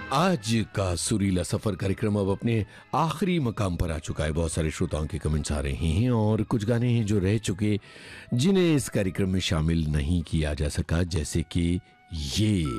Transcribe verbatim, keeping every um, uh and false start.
आज का सुरीला सफर कार्यक्रम अब अपने आखिरी मकाम पर आ चुका है। बहुत सारे श्रोताओं के कमेंट्स आ रहे हैं और कुछ गाने हैं जो रह चुके, जिन्हें इस कार्यक्रम में शामिल नहीं किया जा सका, जैसे कि ये।